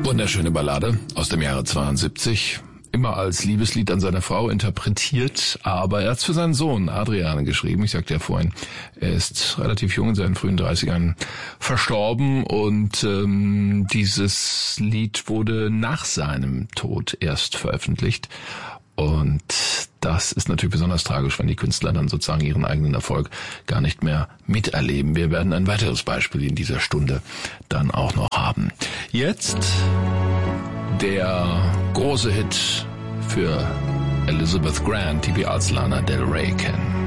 Wunderschöne Ballade aus dem Jahre 72. Immer als Liebeslied an seine Frau interpretiert, aber er hat es für seinen Sohn Adrian geschrieben. Ich sagte ja vorhin, er ist relativ jung, in seinen frühen 30ern verstorben und dieses Lied wurde nach seinem Tod erst veröffentlicht. Und das ist natürlich besonders tragisch, wenn die Künstler dann sozusagen ihren eigenen Erfolg gar nicht mehr miterleben. Wir werden ein weiteres Beispiel in dieser Stunde dann auch noch haben. Jetzt der große Hit für Elizabeth Grant, die wir als Lana Del Rey kennen.